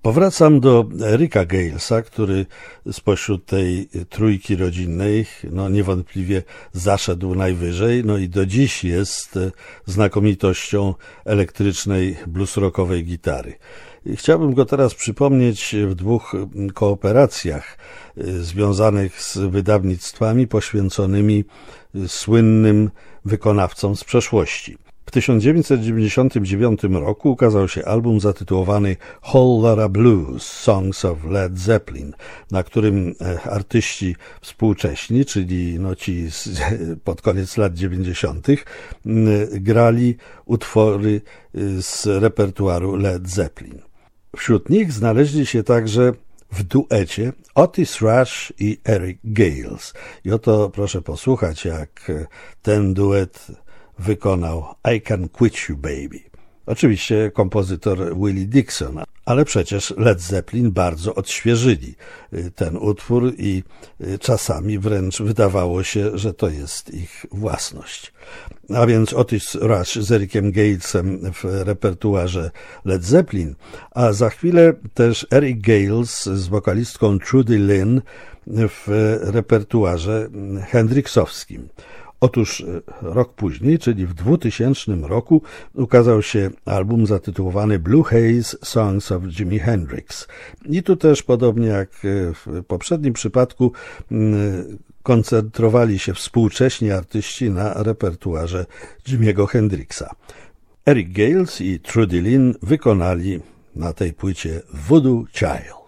Powracam do Erika Galesa, który spośród tej trójki rodzinnej niewątpliwie zaszedł najwyżej, i do dziś jest znakomitością elektrycznej blues-rockowej gitary. Chciałbym go teraz przypomnieć w dwóch kooperacjach związanych z wydawnictwami poświęconymi słynnym wykonawcom z przeszłości. W 1999 roku ukazał się album zatytułowany Whole Lotta Blues – Songs of Led Zeppelin, na którym artyści współcześni, czyli ci pod koniec lat 90., grali utwory z repertuaru Led Zeppelin. Wśród nich znaleźli się także w duecie Otis Rush i Eric Gales. I oto proszę posłuchać, jak ten duet wykonał I Can Quit You Baby. Oczywiście kompozytor Willie Dixon, ale przecież Led Zeppelin bardzo odświeżyli ten utwór i czasami wręcz wydawało się, że to jest ich własność. A więc Otis Rush z Ericiem Galesem w repertuarze Led Zeppelin, a za chwilę też Eric Gales z wokalistką Trudy Lynn w repertuarze hendrixowskim. Otóż rok później, czyli w 2000 roku, ukazał się album zatytułowany Blue Haze – Songs of Jimi Hendrix. I tu też, podobnie jak w poprzednim przypadku, koncentrowali się współcześni artyści na repertuarze Jimiego Hendrixa. Eric Gales i Trudy Lynn wykonali na tej płycie Voodoo Child.